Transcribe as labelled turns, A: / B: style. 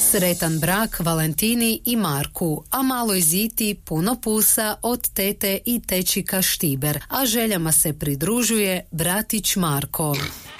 A: Sretan brak Valentini i Marku, a maloj Ziti puno pusa od tete i tečika Štiber, a željama se pridružuje bratić Marko.